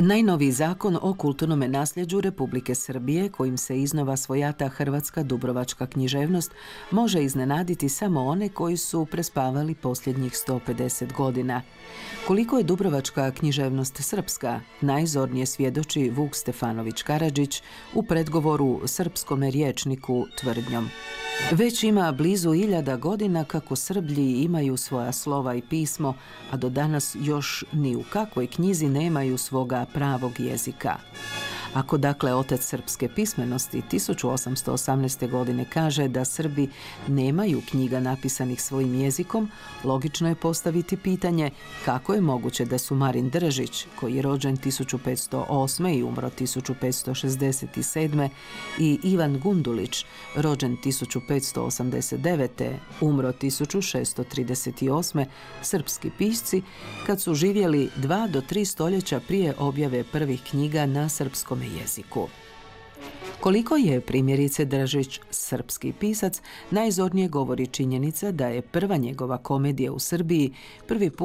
Najnoviji zakon o kulturnom nasljeđu Republike Srbije, kojim se iznova svojata hrvatska dubrovačka književnost, može iznenaditi samo one koji su prespavali posljednjih 150 godina. Koliko je dubrovačka književnost srpska, najzornije svjedoči Vuk Stefanović Karadžić u predgovoru srpskome rječniku tvrdnjom. Već ima blizu 1000 godina kako Srblji imaju svoja slova i pismo, a do danas još ni u kakvoj knjizi nemaju svoga pravog jezika. Ako dakle otac srpske pismenosti 1818. godine kaže da Srbi nemaju knjiga napisanih svojim jezikom, logično je postaviti pitanje kako je moguće da su Marin Držić, koji je rođen 1508. i umro 1567. i Ivan Gundulić, rođen 1589. umro 1638. srpski pisci, kad su živjeli 2 do 3 stoljeća prije objave prvih knjiga na srpskom jeziku. Koliko je primjerice Držić srpski pisac, najzornije govori činjenica da je prva njegova komedija u Srbiji prvi put